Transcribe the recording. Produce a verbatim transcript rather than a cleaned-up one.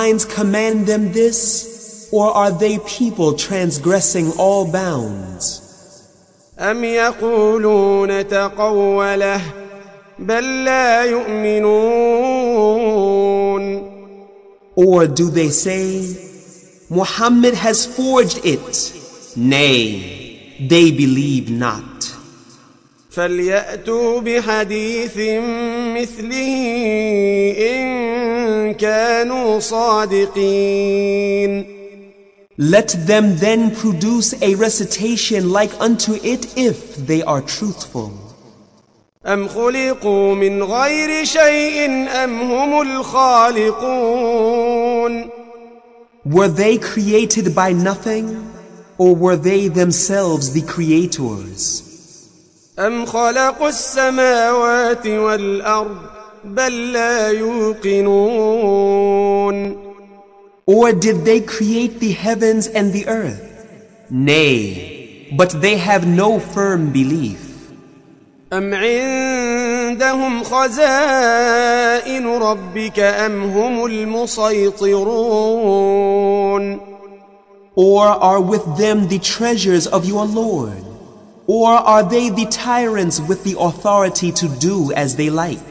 signs command them this, or are they people transgressing all bounds? أم يقولون تقوله بل لا يؤمنون. Or do they say, Muhammad has forged it? Nay, they believe not. فليأتوا بحديث مثله إن كانوا صادقين. Let them then produce a recitation like unto it if they are truthful. أم خلقوا من غير شيء أم هم الخالقون. Were they created by nothing, or were they themselves the creators? أم خلقوا السماوات والأرض بل لا يوقنون. Or did they create the heavens and the earth? Nay, but they have no firm belief. أم عندهم خزائن ربك أم هم المسيطرون. Or are with them the treasures of your Lord? Or are they the tyrants with the authority to do as they like?